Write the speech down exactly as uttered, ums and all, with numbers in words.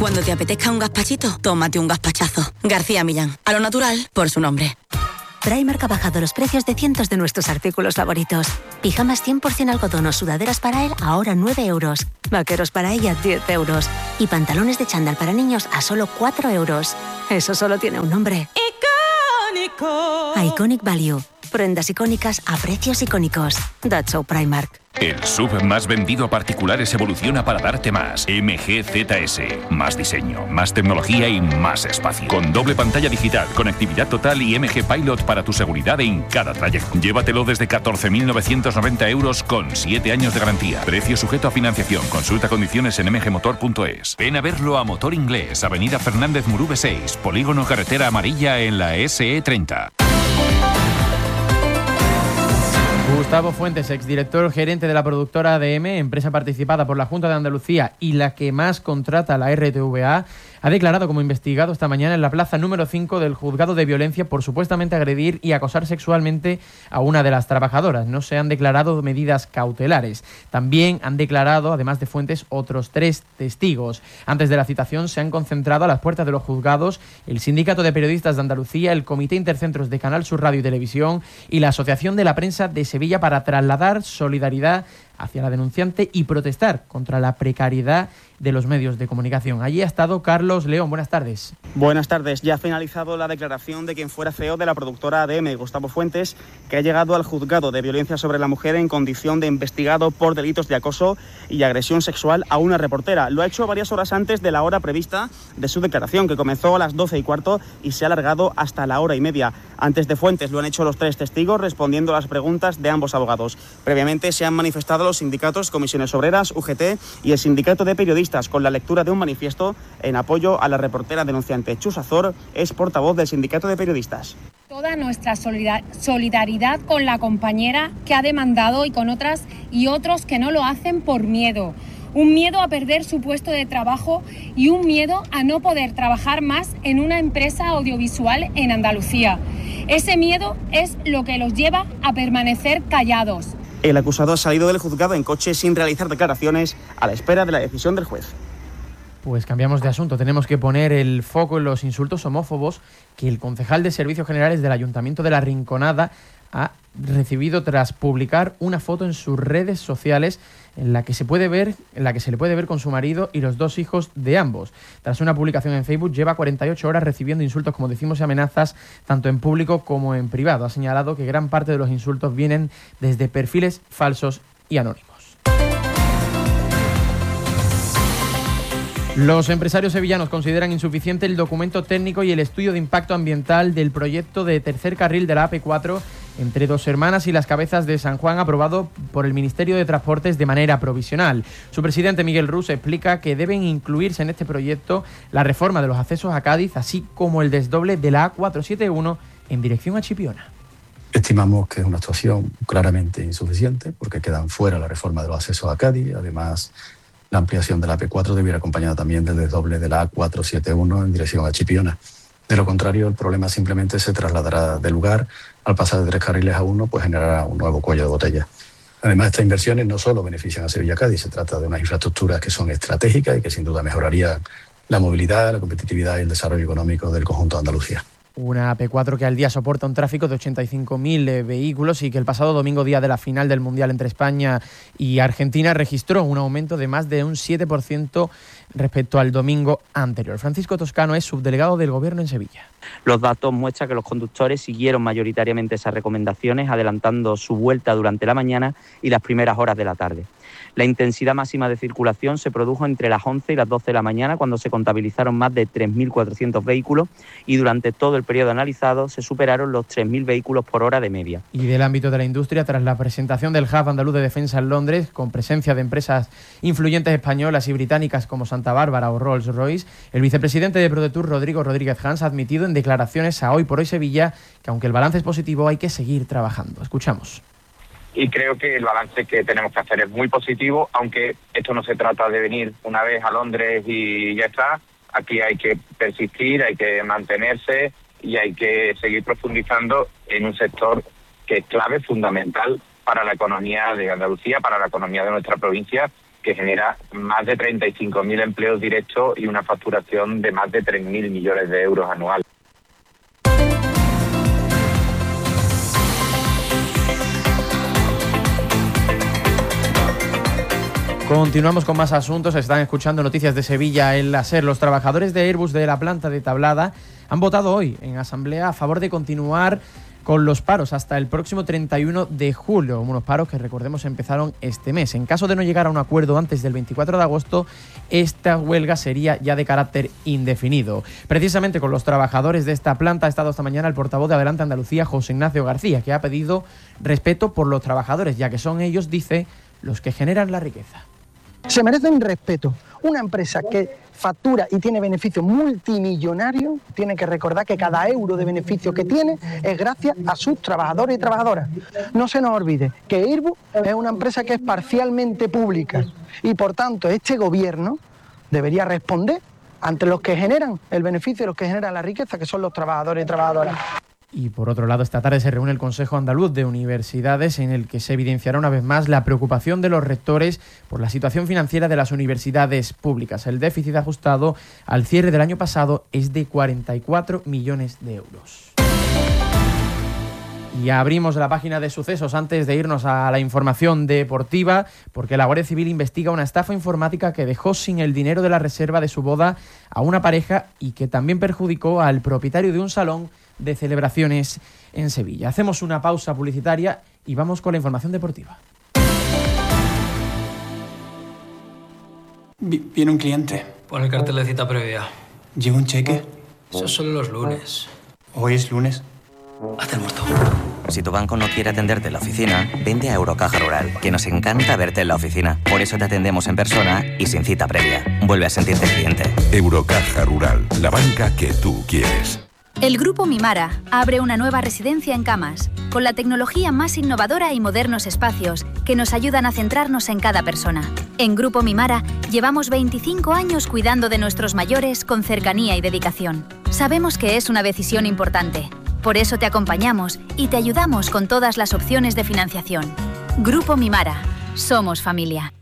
Cuando te apetezca un gazpachito, tómate un gazpachazo. García Millán, a lo natural, por su nombre. Primark ha bajado los precios de cientos de nuestros artículos favoritos. Pijamas cien por ciento algodón o sudaderas para él, ahora nueve euros. Vaqueros para ella, diez euros. Y pantalones de chándal para niños a solo cuatro euros. Eso solo tiene un nombre. ¡Icónico! Iconic Value. Prendas icónicas a precios icónicos. That's so Primark. El S U V más vendido a particulares evoluciona para darte más. M G Z S. Más diseño, más tecnología y más espacio. Con doble pantalla digital, conectividad total y M G Pilot para tu seguridad en cada trayecto. Llévatelo desde catorce mil novecientos noventa euros con siete años de garantía. Precio sujeto a financiación. Consulta condiciones en m g motor punto es. Ven a verlo a Motor Inglés, Avenida Fernández Murube seis, Polígono Carretera Amarilla en la S E treinta. Gustavo Fuentes, exdirector gerente de la productora A D M, empresa participada por la Junta de Andalucía y la que más contrata la R T V A, ha declarado como investigado esta mañana en la plaza número cinco del Juzgado de Violencia por supuestamente agredir y acosar sexualmente a una de las trabajadoras. No se han declarado medidas cautelares. También han declarado, además de Fuentes, otros tres testigos. Antes de la citación se han concentrado a las puertas de los juzgados el Sindicato de Periodistas de Andalucía, el Comité Intercentros de Canal Sur Radio y Televisión y la Asociación de la Prensa de Sevilla para trasladar solidaridad hacia la denunciante y protestar contra la precariedad de los medios de comunicación. Allí ha estado Carlos León. Buenas tardes. Buenas tardes. Ya ha finalizado la declaración de quien fuera C E O de la productora A D M, Gustavo Fuentes, que ha llegado al juzgado de violencia sobre la mujer en condición de investigado por delitos de acoso y agresión sexual a una reportera. Lo ha hecho varias horas antes de la hora prevista de su declaración, que comenzó a las doce y cuarto y se ha alargado hasta la hora y media. Antes de Fuentes lo han hecho los tres testigos respondiendo a las preguntas de ambos abogados. Previamente se han manifestado los sindicatos Comisiones Obreras, U G T y el Sindicato de Periodistas, con la lectura de un manifiesto en apoyo a la reportera denunciante. Chus Azor es portavoz del Sindicato de Periodistas. Toda nuestra solidaridad con la compañera que ha demandado y con otras y otros que no lo hacen por miedo. Un miedo a perder su puesto de trabajo y un miedo a no poder trabajar más en una empresa audiovisual en Andalucía. Ese miedo es lo que los lleva a permanecer callados. El acusado ha salido del juzgado en coche sin realizar declaraciones a la espera de la decisión del juez. Pues cambiamos de asunto. Tenemos que poner el foco en los insultos homófobos que el concejal de Servicios Generales del Ayuntamiento de La Rinconada ha recibido tras publicar una foto en sus redes sociales en la que se puede ver, en la que se le puede ver con su marido y los dos hijos de ambos. Tras una publicación en Facebook, lleva cuarenta y ocho horas recibiendo insultos, como decimos, y amenazas tanto en público como en privado. Ha señalado que gran parte de los insultos vienen desde perfiles falsos y anónimos. Los empresarios sevillanos consideran insuficiente el documento técnico y el estudio de impacto ambiental del proyecto de tercer carril de la A P cuatro entre Dos Hermanas y Las Cabezas de San Juan, aprobado por el Ministerio de Transportes de manera provisional. Su presidente, Miguel Rus, explica que deben incluirse en este proyecto la reforma de los accesos a Cádiz, así como el desdoble de la A cuatrocientos setenta y uno en dirección a Chipiona. Estimamos que es una actuación claramente insuficiente porque quedan fuera la reforma de los accesos a Cádiz. Además, la ampliación de la A P cuatro debiera acompañada también del desdoble de la A cuatrocientos setenta y uno en dirección a Chipiona. De lo contrario, el problema simplemente se trasladará de lugar. Al pasar de tres carriles a uno, pues generará un nuevo cuello de botella. Además, estas inversiones no solo benefician a Sevilla-Cádiz, se trata de unas infraestructuras que son estratégicas y que sin duda mejorarían la movilidad, la competitividad y el desarrollo económico del conjunto de Andalucía. Una A P cuatro que al día soporta un tráfico de ochenta y cinco mil eh, vehículos y que el pasado domingo, día de la final del Mundial entre España y Argentina, registró un aumento de más de un siete por ciento respecto al domingo anterior. Francisco Toscano es subdelegado del Gobierno en Sevilla. Los datos muestran que los conductores siguieron mayoritariamente esas recomendaciones, adelantando su vuelta durante la mañana y las primeras horas de la tarde. La intensidad máxima de circulación se produjo entre las once y las doce de la mañana, cuando se contabilizaron más de tres mil cuatrocientos vehículos y durante todo el periodo analizado se superaron los tres mil vehículos por hora de media. Y del ámbito de la industria, tras la presentación del Hub Andaluz de Defensa en Londres, con presencia de empresas influyentes españolas y británicas como Santa Bárbara o Rolls-Royce, el vicepresidente de ProDetour, Rodrigo Rodríguez Hans, ha admitido en declaraciones a Hoy por Hoy Sevilla que aunque el balance es positivo, hay que seguir trabajando. Escuchamos. Y creo que el balance que tenemos que hacer es muy positivo, aunque esto no se trata de venir una vez a Londres y ya está. Aquí hay que persistir, hay que mantenerse y hay que seguir profundizando en un sector que es clave, fundamental para la economía de Andalucía, para la economía de nuestra provincia que genera más de treinta y cinco mil empleos directos y una facturación de más de tres mil millones de euros anuales. Continuamos con más asuntos. Están escuchando Noticias de Sevilla en la SER. Los trabajadores de Airbus de la planta de Tablada han votado hoy en asamblea a favor de continuar con los paros hasta el próximo treinta y uno de julio, unos paros que, recordemos, empezaron este mes. En caso de no llegar a un acuerdo antes del veinticuatro de agosto, esta huelga sería ya de carácter indefinido. Precisamente con los trabajadores de esta planta ha estado esta mañana el portavoz de Adelante Andalucía, José Ignacio García, que ha pedido respeto por los trabajadores, ya que son ellos, dice, los que generan la riqueza. Se merecen respeto. Una empresa que factura y tiene beneficios multimillonarios tiene que recordar que cada euro de beneficio que tiene es gracias a sus trabajadores y trabajadoras. No se nos olvide que Airbus es una empresa que es parcialmente pública y, por tanto, este gobierno debería responder ante los que generan el beneficio y los que generan la riqueza, que son los trabajadores y trabajadoras. Y por otro lado, esta tarde se reúne el Consejo Andaluz de Universidades, en el que se evidenciará una vez más la preocupación de los rectores por la situación financiera de las universidades públicas. El déficit ajustado al cierre del año pasado es de cuarenta y cuatro millones de euros. Y abrimos la página de sucesos antes de irnos a la información deportiva, porque la Guardia Civil investiga una estafa informática que dejó sin el dinero de la reserva de su boda a una pareja y que también perjudicó al propietario de un salón de celebraciones en Sevilla. Hacemos una pausa publicitaria y vamos con la información deportiva. Viene un cliente. Pon el cartel de cita previa. ¿Lleva un cheque? Eso es solo los lunes. Hoy es lunes. Haz el muerto. Si tu banco no quiere atenderte en la oficina, vente a Eurocaja Rural, que nos encanta verte en la oficina. Por eso te atendemos en persona y sin cita previa. Vuelve a sentirte cliente. Eurocaja Rural, la banca que tú quieres. El Grupo Mimara abre una nueva residencia en Camas, con la tecnología más innovadora y modernos espacios que nos ayudan a centrarnos en cada persona. En Grupo Mimara llevamos veinticinco años cuidando de nuestros mayores con cercanía y dedicación. Sabemos que es una decisión importante. Por eso te acompañamos y te ayudamos con todas las opciones de financiación. Grupo Mimara. Somos familia.